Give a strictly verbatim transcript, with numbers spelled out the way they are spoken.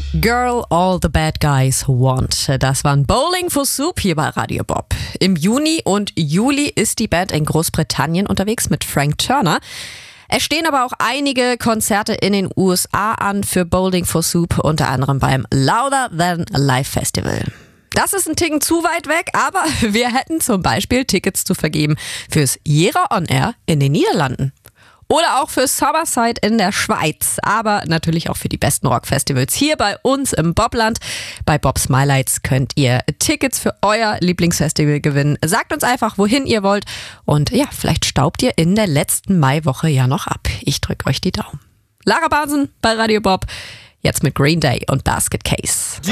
Girl, All the Bad Guys Want. Das waren Bowling for Soup hier bei Radio Bob. Im Juni und Juli ist die Band in Großbritannien unterwegs mit Frank Turner. Es stehen aber auch einige Konzerte in den U S A an für Bowling for Soup, unter anderem beim Louder Than Live Festival. Das ist ein Ticken zu weit weg, aber wir hätten zum Beispiel Tickets zu vergeben fürs Jera On Air in den Niederlanden. Oder auch für Summerside in der Schweiz, aber natürlich auch für die besten Rockfestivals hier bei uns im Bobland. Bei Bob's My Lights könnt ihr Tickets für euer Lieblingsfestival gewinnen. Sagt uns einfach, wohin ihr wollt und ja, vielleicht staubt ihr in der letzten Maiwoche ja noch ab. Ich drücke euch die Daumen. Lara Basen bei Radio Bob, jetzt mit Green Day und Basket Case.